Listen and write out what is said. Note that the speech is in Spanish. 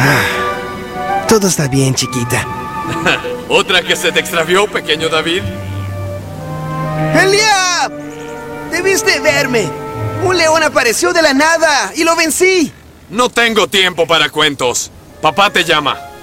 Todo está bien, chiquita. ¿Otra que se te extravió, pequeño David? ¡Elia! Debiste verme. Un león apareció de la nada y lo vencí. No tengo tiempo para cuentos. Papá te llama.